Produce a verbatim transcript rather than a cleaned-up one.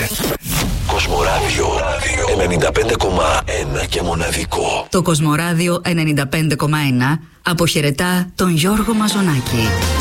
Κοσμοράδιο ενενήντα πέντε κόμμα ένα και μοναδικό. Το Κοσμοράδιο ενενήντα πέντε κόμμα ένα αποχαιρετά τον Γιώργο Μαζονάκη.